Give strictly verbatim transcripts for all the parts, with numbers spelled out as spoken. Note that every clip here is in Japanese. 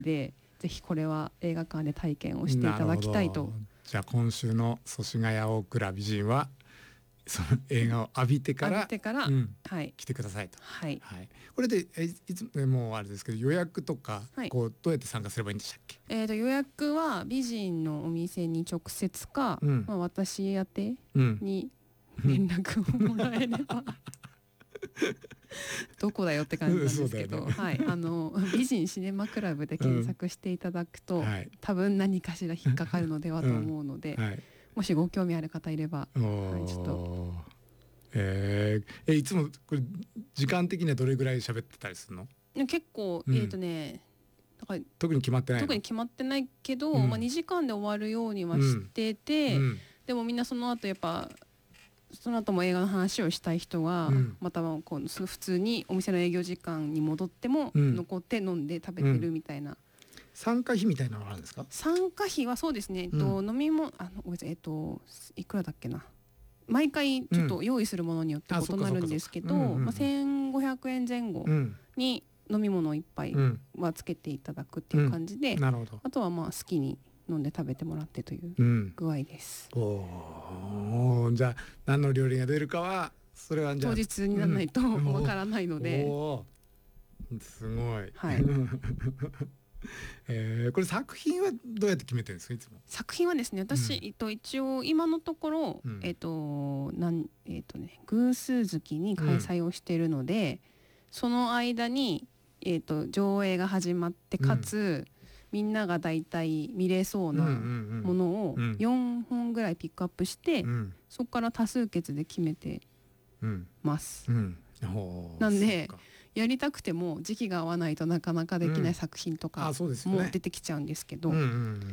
で、ぜひこれは映画館で体験をしていただきたいと。 じゃあ今週の祖師ヶ谷大蔵美人はその映画を浴びてから浴びてから、 うん、 はい、 来てくださいと。 はい、 はい、これでえいつもうあれですけど、予約とか、はい、こうどうやって参加すればいいんでしたっけ？ えー、と予約は美人のお店に直接か、うん、まあ、私宛てに連絡をもらえれば、うん、どこだよって感じなんですけど、ね、はい、あの美人シネマクラブで検索していただくと、うん、はい、多分何かしら引っかかるのではと思うので、うん、はい、もしご興味ある方いれば、はい、ちょっと、 えー、えいつもこれ時間的にはどれぐらい喋ってたりするの？ 結構、うん、えっ、ー、とねだから特に決まってないの？ 特に決まってないけど、 うん、 まあ、にじかんで終わるようにはしてて、うんうん、でもみんなその後やっぱその後も映画の話をしたい人は、うん、またはこう普通にお店の営業時間に戻っても残って飲んで食べてるみたいな、うん、 参加費みたいなのがあるんですか？ 参加費はそうですね、うん、と飲み物あのごめんなさい、えっといくらだっけな、毎回ちょっと用意するものによって異なるんですけど、まあ、せんごひゃくえん前後に飲み物いっぱいはつけていただくっていう感じで、うんうん、なるほど。あとはまあ好きに飲んで食べてもらってという具合です、 うん、おー、じゃあ何の料理が出るかはそれはじゃあ当日にならないとわからないので、 うん、おー、すごい、 はいえー、これ作品はどうやって決めてるんですか？いつも作品はですね、私、うん、えっと、一応今のところ、うん、えっとなんえっとね偶数月に開催をしているので、うん、その間に、えっと、上映が始まってかつ、うん、みんながだいたい見れそうなものをよんほんぐらいピックアップして、うん、そこから多数決で決めてます、うんうん、なんでやりたくても時期が合わないとなかなかできない作品とかも出てきちゃうんですけど、うん、うんうん、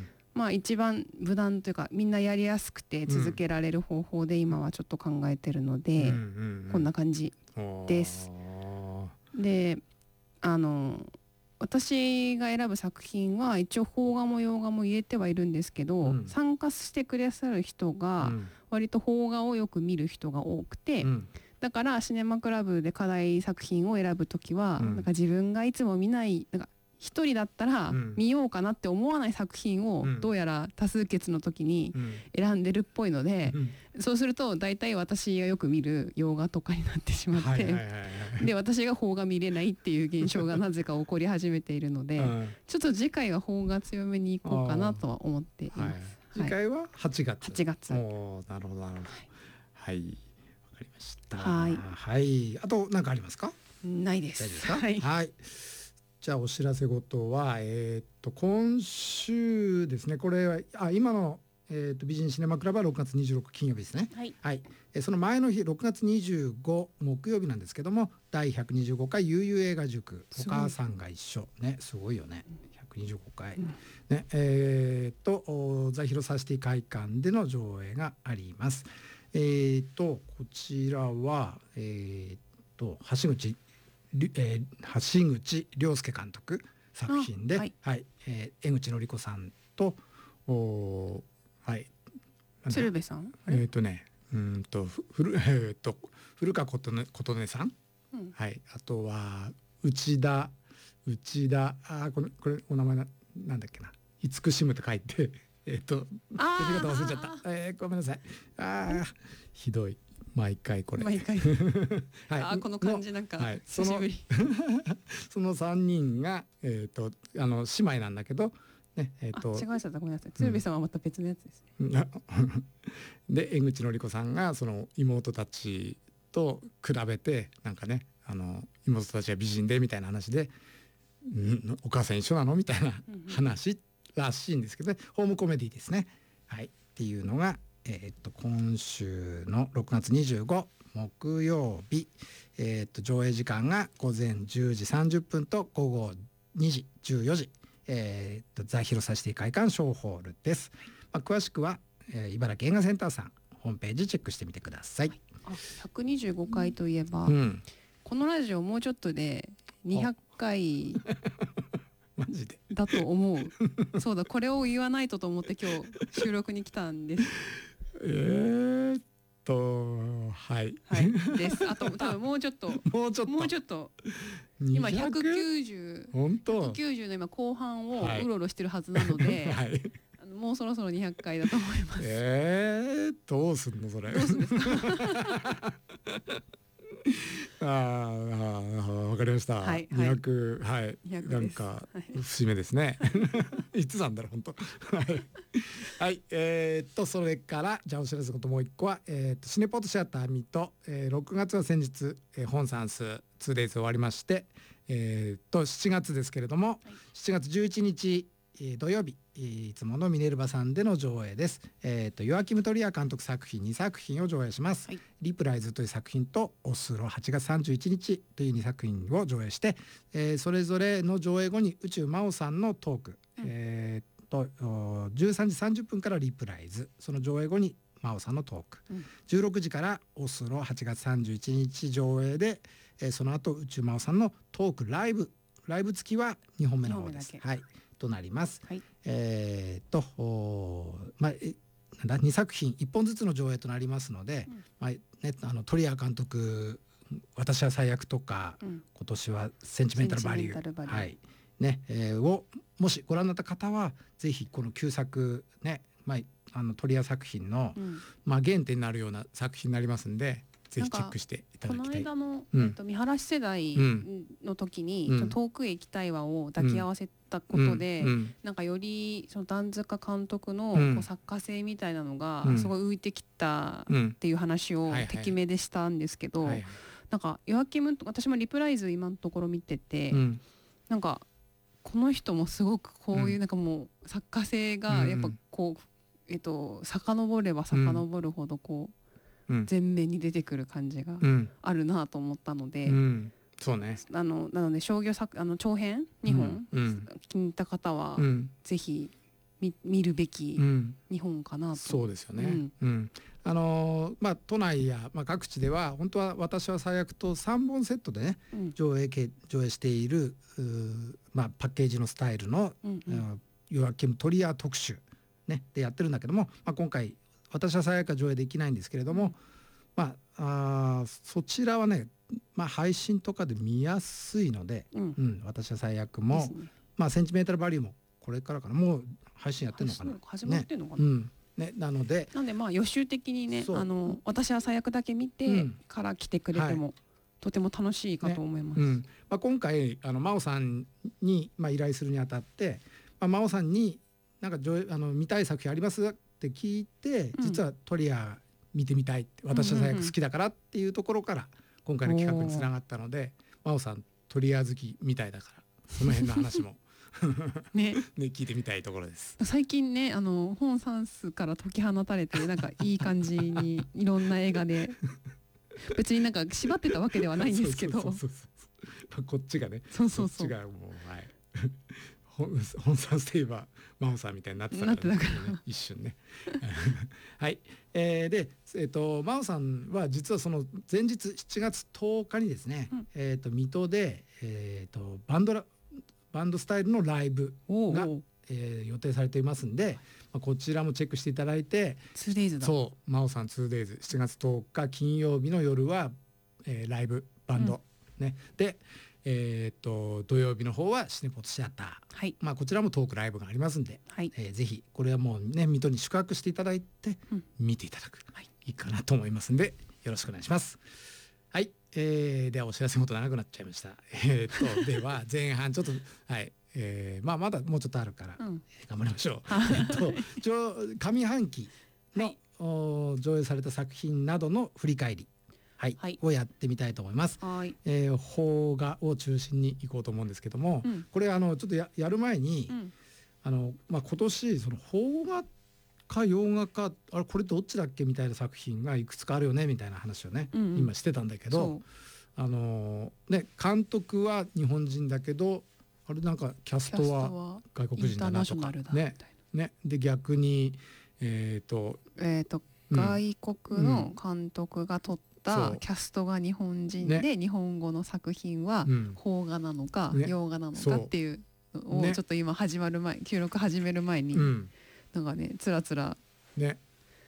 まあ一番無難というかみんなやりやすくて続けられる方法で今はちょっと考えてるので、うんうんうん、こんな感じです。で、あの私が選ぶ作品は一応邦画も洋画も入れてはいるんですけど、うん、参加してくださる人が割と邦画をよく見る人が多くて、うん、だからシネマクラブで課題作品を選ぶときは、うん、なんか自分がいつも見ないなんか一人だったら見ようかなって思わない作品をどうやら多数決の時に選んでるっぽいので、うん、そうすると大体私がよく見る洋画とかになってしまって、で私が邦画見れないっていう現象がなぜか起こり始めているので、うん、ちょっと次回は邦画強めにいこうかなとは思っています、はい、 次回ははちがつ。 はちがつ。 おー、なるほどなるほど。はい、はい、わかりました。 はい、 はい、あと何かありますか？ ないです。 大丈夫ですか？ はい、 はい、じゃあお知らせ事は、えー、っと今週ですね、これはあ今の、えー、っと美人シネマクラブはろくがつにじゅうろく金曜日ですね。 はい、 はい、えその前の日ろくがつにじゅうご木曜日なんですけども、だいひゃくにじゅうごかい悠々映画塾お母さんが一緒ね、すごいよね、ひゃくにじゅうごかい、うん、ね、えー、っとザ・ヒロサシティ会館での上映があります。えー、っとこちらはえー、っと橋口えー、橋口亮介監督作品で、はい、はい、えー、江口のり子さんとお、はい、 鶴瓶さん、 えー、っとねうんと古、えー、っと古川琴音、琴音さん、うん、はい、あとは内田内田あこれこれお名前ななんだっけな、慈しむと書いてえっと読み方忘れちゃった、えー、ごめんなさい、あひどい毎回これ毎回、はい、あこの感じなんか、はい、久しぶりそのさんにんが、えー、とあの姉妹なんだけど、ねえー、と違いました、ごめんなさい、鶴瓶さんはまた別のやつですね、 うん、で江口のり子さんがその妹たちと比べてなんかね、あの妹たちは美人でみたいな話で、うん、お母さん一緒なのみたいな話らしいんですけど、ね、ホームコメディですね、はい、っていうのがえー、と今週のろくがつにじゅうご木曜日、えー、と上映時間が午前じゅうじさんじゅっぷんと午後にじじゅうよじ、えー、とザ・ヒロサシティ会館小ホールです、まあ、詳しくは、えー、茨城映画センターさんホームページチェックしてみてください。 あひゃくにじゅうごかいといえば、うん、このラジオもうちょっとでにひゃっかいマジでだと思うそうだ、これを言わないとと思って今日収録に来たんです。 えー、 とはいはいですあと多分もうちょっともうちょっともうちょっと今ひゃくきゅうじゅう本当ひゃくきゅうじゅうの今後半をはいうろうろしてるはずなので、 はいあのもうそろそろにひゃっかいだと思います。 えー、どうすんのそれどうするんですかああ、わかりました。 はいはいにひゃく、はい、 にひゃくですなんかはい節目ですね。いつなんだろう本当。はい、はい、えーっとそれからじゃあお知らせこともう一個は、えーっとシネポートシアターミと、えー、ろくがつは先日、えー、本サンス ツーデイズ 終わりまして、えーっとしちがつですけれども、はい、しちがつじゅういちにちえー土曜日いつものミネルヴァさんでの上映です。えー、とヨアキム・トリア監督作品にさく品を上映します、はい、リプライズという作品とオスロはちがつさんじゅういちにちというにさく品を上映して、えー、それぞれの上映後に宇宙真央さんのトーク、うん、えー、とじゅうさんじさんじゅっぷんからリプライズ、その上映後に真央さんのトーク、うん、じゅうろくじからオスロはちがつさんじゅういちにち上映で、えー、その後宇宙真央さんのトークライブライブ付きはにほんめの方です。はいとなります。はい、えー、とまあなんだにさく品いっぽんずつの上映となりますので、うん、まあね、あのトリア監督私は最悪とか、うん、今年はセンチメンタルバリュー、はいねえー、をもしご覧になった方はぜひこの旧作ね、まあ、あのトリア作品の、うん、まあ、原点になるような作品になりますんでぜひチェックしていただきたい。 この間の、うん、えっと、見晴らし世代の時に、うん、遠くへ行きたいわを抱き合わせたことで、うん、なんかよりその段塚監督のこう作家性みたいなのがすごい浮いてきたっていう話を敵目でしたんですけど、なんかヨアキム、私もリプライズ今のところ見てて、うん、なんかこの人もすごくこういうなんかもう作家性がやっぱこう、えっと遡れば遡るほどこう前面に出てくる感じがあるなと思ったので、うんうん、 そうね、 あのなので商業作あの長編にほん、うん、気に入った方は、うん、ぜひ 見, 見るべき日本かなと、うん、 そうですよね、うんうん、あのー、まあ都内や、まあ、各地では本当は私は最悪とさんぼんセットでね、うん、上映上映している、まあ、パッケージのスタイルの、うんうん、ヨアキムトリア特集、ね、でやってるんだけども、まあ、今回私は最悪は上映できないんですけれども、うん、まあ、あそちらはね、まあ、配信とかで見やすいので、うんうん、私は最悪も、ね、まあ、センチメンタルバリューもこれからかな、もう配信やってるのかな、 始まってんのかな、 ね、うんね、なのでなんでまあ予習的にね、あの私は最悪だけ見てから来てくれても、はい、とても楽しいかと思います、ね、うん、 まあ、今回あの真央さんに、まあ、依頼するにあたって、まあ、真央さんになんかあの見たい作品ありますって聞いて、実はトリア見てみたいって、私は最悪好きだからっていうところから今回の企画につながったので、真央さんトリア好きみたいだからその辺の話もねね、聞いてみたいところです。 最近ね、あの本サンスから解き放たれて、なんかいい感じにいろんな映画で別になんか縛ってたわけではないんですけど、 こっちがね、 そうそうそう、 こっちがもう、はい、本サンスといえば真央さんみたいになってたから、ね、一瞬ねはい、えー、で、えー、と真央さんは実はその前日しちがつとおかにですね、うん、えー、と水戸で、えー、とバンドラバンドスタイルのライブがおうおう、えー、予定されていますんで、まあ、こちらもチェックしていただいて、 ツーデイズ だ、 そう真央さん ツーデイズ しちがつとおか金曜日の夜は、えー、ライブバンド、うん、ね、でえー、と土曜日の方はシネポートシアター、はい、まあ、こちらもトークライブがありますんで、はい、えー、ぜひこれはもうね水戸に宿泊していただいて、うん、見ていただく、はい、いいかなと思いますんでよろしくお願いします。はい、えー、ではお知らせもと長くなっちゃいました。えー、とでは前半ちょっとはい、えー、まあまだもうちょっとあるから、うん、頑張りましょう。えっと上半期の、はい、上映された作品などの振り返り、はいはい、をやってみたいと思います。はい、えー、邦画を中心にいこうと思うんですけども、うん、これあのちょっと や, やる前に、うん、あのまあ、今年その邦画か洋画かあれこれどっちだっけみたいな作品がいくつかあるよねみたいな話をね、うんうん、今してたんだけど、あのー、ね、監督は日本人だけどあれなんかキャストは外国人だなとかね、ね、で逆にえっ、ー、とえっ、ー、と、うん、外国の監督が撮ったキャストが日本人で、ね、日本語の作品は邦画なのか、ね、洋画なのかっていうのを、ね、ちょっと今始まる前、収録始める前に、うん、なんかねつらつら、ね、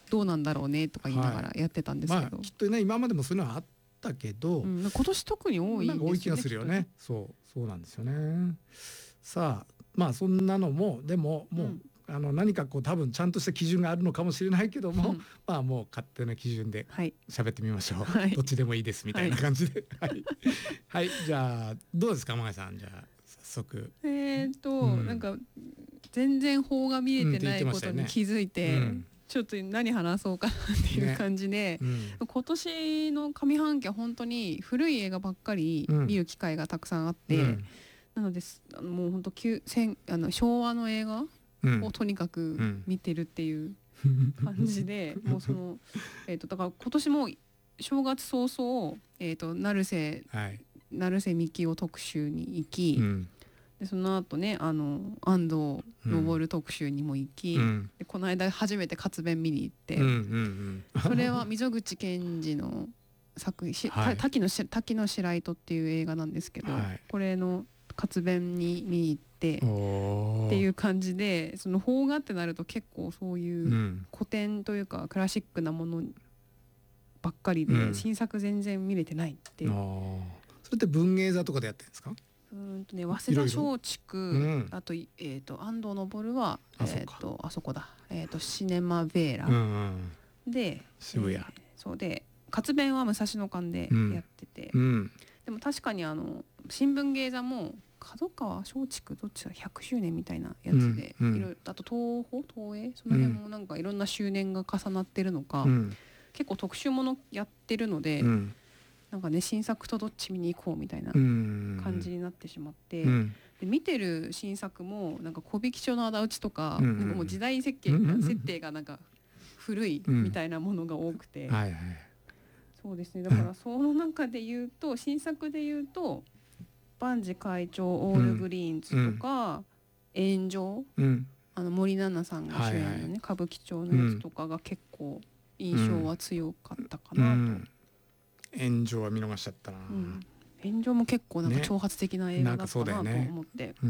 どうなんだろうねとか言いながらやってたんですけど、はい、 まあ、きっとね今までもそういうのはあったけど、 うん、今年特に多いですよね。 なんか多い気がするよね。そうそうなんですよね。さあまあそんなのもでももう、うんあの何かこう多分ちゃんとした基準があるのかもしれないけども、うん、まあもう勝手な基準で喋ってみましょう、はい、どっちでもいいですみたいな感じではい、はい、じゃあどうですかマガさん、じゃあ早速えーと、うん、なんか全然法が見えてないことに気づいて、うん、ちょっと何話そうかなっていう感じで、ねうん、今年の上半期は本当に古い映画ばっかり見る機会がたくさんあって、うん、なのでもう本当あの昭和の映画をとにかく見てるっていう感じで、うん、もうその、えー、とだから今年も正月早々、えー、と成瀬、はい、成瀬みきお特集に行き、うん、でその後ねあの安藤昇特集にも行き、うん、でこの間初めて活弁見に行って、うんうんうん、それは溝口健二の作品、はい、滝の滝の白糸っていう映画なんですけど、はい、これの活弁に見に行ってっていう感じで、その邦画ってなると結構そういう古典というかクラシックなものばっかりで、うん、新作全然見れてないっていう。 それって文芸座とかでやってるんですか？ うんとね、早稲田松竹、うん、あと、えー、と安藤昇はあそ,、えー、とあそこだ、えー、とシネマベーラ、うんうん、で渋谷、えー、 そうで活弁は武蔵野館でやってて、うんうん、でも確かにあの新聞芸座も角川松竹どっちだひゃくしゅうねんみたいなやつで、うんうん、いろいろあと東宝東映その辺もなんかいろんな周年が重なってるのか、うん、結構特集ものやってるので、うん、なんかね新作とどっち見に行こうみたいな感じになってしまって、うん、で見てる新作もなんか小引町の仇討ちとか、うん、なんかもう時代設計、うん、設定がなんか古いみたいなものが多くて、うんはいはい、そうですね、だからその中で言うと新作で言うと万事会長オールグリーンズとか、うん、炎上、うん、あの森七菜さんが主演のね、はいはい、歌舞伎町のやつとかが結構印象は強かったかなと、うん、 炎上は見逃しちゃったな、うん、 炎上も結構なんか挑発的な映画だったなと思って、ねうん、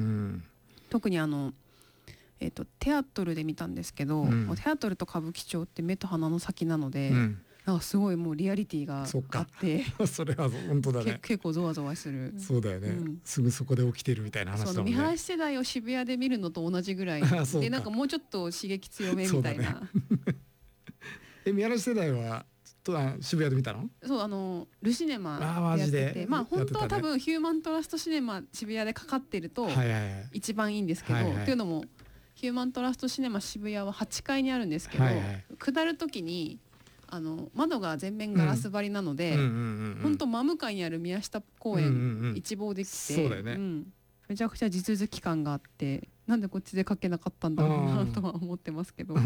特にあの、えーと、テアトルで見たんですけど、うん、テアトルと歌舞伎町って目と鼻の先なので、うんなんかすごいもうリアリティがあってそれは本当だね結構ゾワゾワするそうだよね、うん、すぐそこで起きてるみたいな話だもんね。 見晴らし世代を渋谷で見るのと同じぐらいでなんかもうちょっと刺激強めみたいな、ね、 え見晴らし世代はと渋谷で見たの？そうあのルシネマでやっててまあ本当は多分ヒューマントラストシネマ渋谷でかかってると一番いいんですけど、はいはいはい、っていうのもヒューマントラストシネマ渋谷ははちかいにあるんですけど、はいはい、下る時にあの窓が全面ガラス張りなので、うん、本当真向かいにある宮下公園、うんうんうん、一望できて、そうだよね、うん、めちゃくちゃ地続き感があってなんでこっちで書けなかったんだろうなとは思ってますけど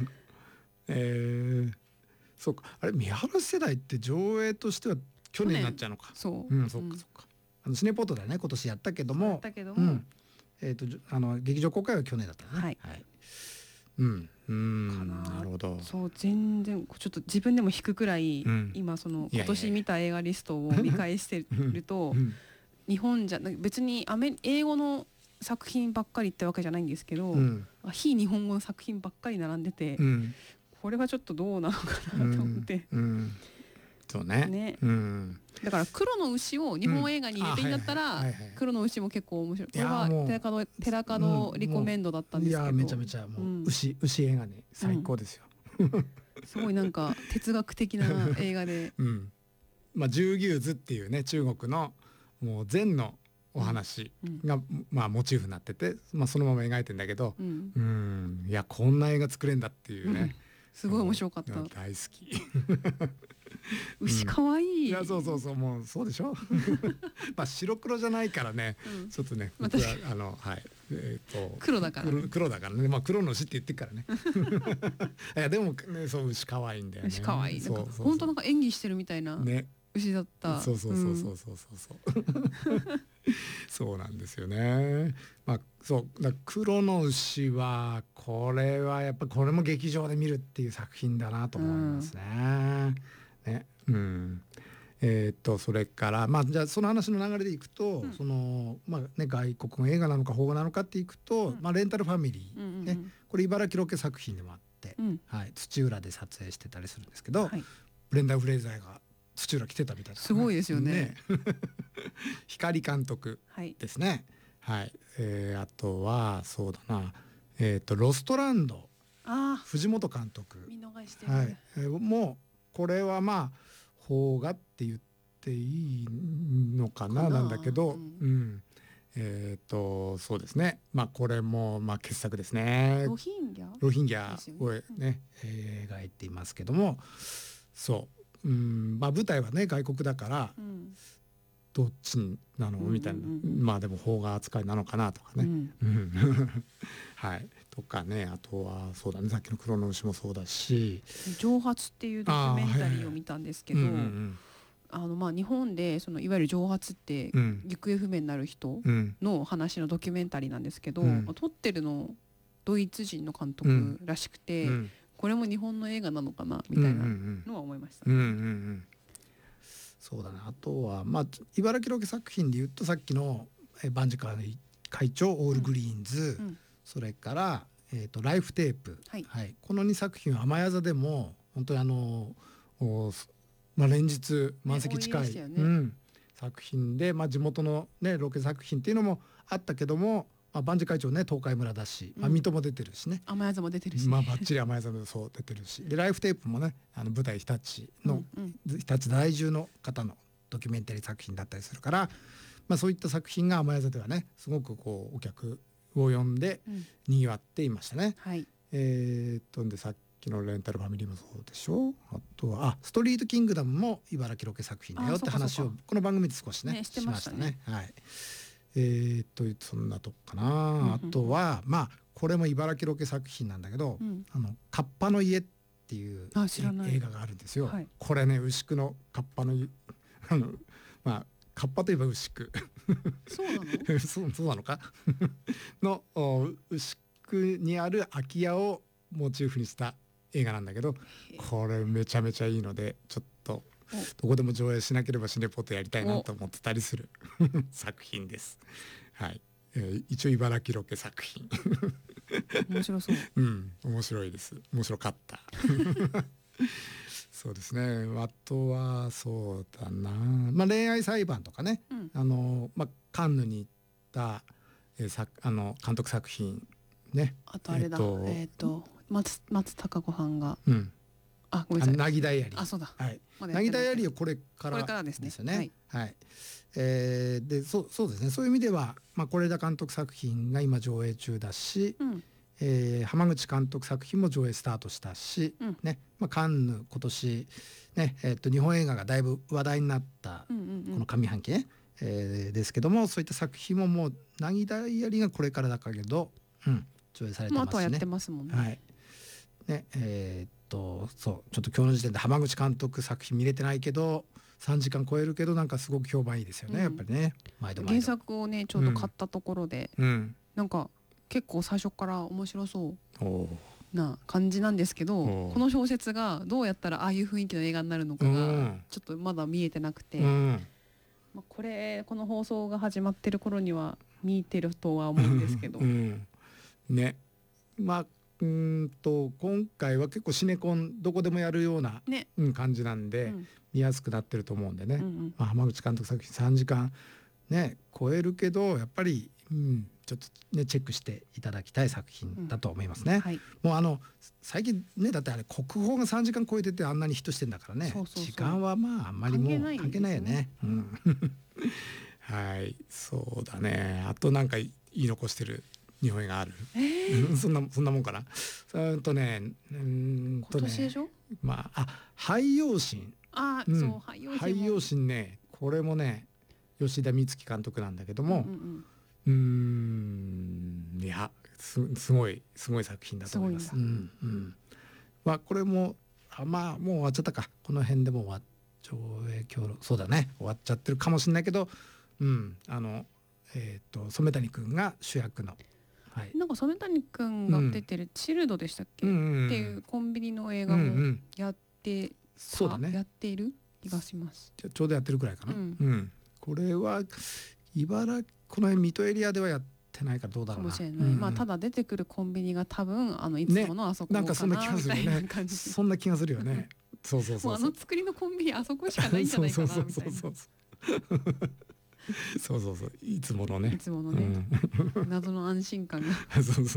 えー、そうかあれ見晴らし世代って上映としては去年になっちゃうのかそう、 うん、そっかそっか、あのシネポートだね今年やったけどもやったけども、うんえー、とあの劇場公開は去年だったね、はいはいうんうんなるほど。 そう全然ちょっと自分でも引くくらい、うん、今その今年見た映画リストを見返してるとうん、日本じゃ別にアメ英語の作品ばっかりってわけじゃないんですけど、うん、非日本語の作品ばっかり並んでて、うん、これはちょっとどうなのかなと思って、うんうんそうねね、うん、 だから黒の牛を日本映画に入れていいんだったら黒の牛も結構面白い。これは寺門寺門リコメンドだったんですけど、いやめちゃめちゃもう、うん、牛牛映画ね最高ですよ、 うん、すごいなんか哲学的な映画で、 うんまあ、十牛図っていうね中国のもう禅のお話が、うん、まあモチーフになってて、まあ、そのまま描いてんだけど、うん、うんいやこんな映画作れんだっていうね、うん、 すごい面白かった。 大好き牛かわいい、うん、 いやそうそうそうもうそうでしょまあ白黒じゃないからね、うん、ちょっとね僕はあのはいえー、と黒だから黒、黒だからねまあ黒の牛って言ってるからねいやでもねそう牛かわいいんだよね。 牛かわいいなんか本当なんか演技してるみたいな牛だった、 ね、そうそうそうそうそうそうそうそうなんですよね。まあそうだ黒の牛はこれはやっぱこれも劇場で見るっていう作品だなと思いますね。うんねうんえー、っとそれからまあじゃあその話の流れでいくと、うんそのまあね、外国の映画なのか邦画なのかっていくと、うんまあ、レンタルファミリー、うんうんうんね、これ茨城ロケ作品でもあっ 、 うん、 はい、土浦で撮影してたりするんですけど、 はい、 ブレンダー・フレイザーが土浦来てたみたいな、 すごいですよね。 ね光監督ですね。はい、はい、えー、あとはそうだな、えーと、ロストランド、 あ藤本監督、 見逃してる、 はい、えー、もうこれはまあ邦画って言っていいのかな、 かななんだけど、 うん、 うん、えーとそうですね、まあこれもまあ傑作ですね。 ロヒンギャロヒンギャをね、 ね、うん、えー、描いていますけども、そう、うん、まあ舞台はね外国だから、 うん、 どっちなのみたいな、まあでも邦画扱いなのかなとかね、うん、はいとかね、あとはそうだね、さっきの黒の牛もそうだし、 蒸発っていうドキュメンタリーを見たんですけど、あのまあ日本でそのいわゆる蒸発って行方不明になる人の話のドキュメンタリーなんですけど、うん、撮ってるのドイツ人の監督らしくて、うん、これも日本の映画なのかなみたいなのは思いました、ね。うんうんうん、 そうだね、あとは、まあ、茨城ロケ作品でいうとさっきの万次会長オールグリーンズ、うんうん、それから、えーと、ライフテープ、はいはい、このにさく品は雨宿でも本当にあの、まあ、連日満席近い、ねね、うん、作品で、まあ、地元の、ね、ロケ作品っていうのもあったけども、まあ、万次会長ね東海村だし、まあ、水戸も出てるしね、 雨宿も出てるし、 まあ、バッチリ雨宿もそう出てるしでライフテープもねあの舞台日立の、うんうん、日立在住の方のドキュメンタリー作品だったりするから、まあ、そういった作品が雨宿ではねすごくこうお客を呼んでにぎわっていましたね。うん、はい、えー、っとでさっきのレンタルファミリーもそうでしょ。あとはあストリートキングダムも茨城ロケ作品だよって話をこの番組で少しね、ね、しましたね。はい、えー、っとそんなとこかな、うんうんうん、あとはまあこれも茨城ロケ作品なんだけど、うん、あのカッパの家っていう映画があるんですよ。はい、これね牛久のカッパのあのまあカッパといえば牛久そうなのそうそうなのかの牛久にある空き家をモチーフにした映画なんだけど、これめちゃめちゃいいのでちょっとどこでも上映しなければシネポートやりたいなと思ってたりする作品です。はい、えー、一応茨城ロケ作品面白そう。 うん、面白いです。面白かったそうですね。あとはそうだな、まあ、恋愛裁判とかね、うん、あのまあ、カンヌに行った、えー、さあの監督作品ね。 あとあれだ、えっ、ー、と、えー、と松松たか子さんが、 うん、 あごめんなさい、 なぎダイアリー、 あそうだ、 はい、なぎダイアリーはこれからですよね。はい、はい、えー、でそうそうですね。そういう意味では、まあ、是枝監督作品が今上映中だし、うん、えー、浜口監督作品も上映スタートしたし、うんね、まあ、カンヌ今年、ねえー、と日本映画がだいぶ話題になったこの上半期ね、うんうんうん、えー、ですけども、そういった作品ももうなぎダイアリーがこれからだけど、うん、上映されてますしね。 あとはやってますもんね。 はいね、えー、っとそうちょっと今日の時点で浜口監督作品見れてないけどさんじかん超えるけどなんかすごく評判いいですよね、うん、やっぱりね。毎度毎度原作をねちょうど買ったところで、うん、なんか結構最初から面白そうな感じなんですけど、この小説がどうやったらああいう雰囲気の映画になるのかがちょっとまだ見えてなくて、うん、まあ、これこの放送が始まってる頃には見てるとは思うんですけど、うん、 ね、まあうんと今回は結構シネコンどこでもやるような、ね、うん、感じなんで、うん、見やすくなってると思うんでね、うんうん、まあ、浜口監督作品さんじかんね超えるけどやっぱり、うん、ちょっとねチェックしていただきたい作品だと思いますね。うん、はい、もうあの最近ねだってあれ国宝がさんじかん超えててあんなにヒットしてんだからね。そうそうそう、時間はまああんまりもう関係ないよね。うん、はいそうだね。あとなんか言い残してる日本映画ある？えー、そんなそんなもんかな。うんとね、うんとね、 今年でしょ？ まああ廃陽神。 あ、うん、そう廃陽神。 廃陽神ね、これもね吉田美月監督なんだけども、うんうんうん、うーんいや す, すごいすごい作品だと思います。うんうん。まあこれもあまあもう終わっちゃったか。この辺でも終わっ上映協力そうだね終わっちゃってるかもしれないけど、うんあのえっ、ー、と染谷くんが主役の。はい、 なんか染谷くんが出てるチルドでしたっけ、うんうんうん、っていうコンビニの映画もやって、うんうん、そうだね、やっている気がします。 ちょ、ちょうどやってるくらいかな、うんうん、これは茨城この辺水戸エリアではやってってないからどうだろうなかもしれない、うん、まあただ出てくるコンビニが多分あのいつものあそこかな、 ね、なんかそんな気がするよね。 感じそんな気がするよね。そうそうそうそう。 もうあの作りのコンビニあそこしかないんじゃないかなみたいな。そうそうそうそうそういつものねいつものね、うん、謎の安心感がそうそう